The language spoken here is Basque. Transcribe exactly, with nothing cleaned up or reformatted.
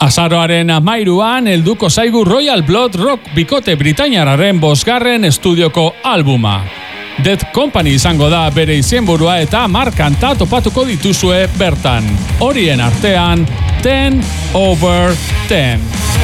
Azaroaren amairuan helduko zaigu Royal Blood Rock bikote britainiarraren bosgarren estudioko albuma. Dead Company izango da bere izenburua eta hamar kanta topatuko dituzue bertan. Horien artean, ten over ten.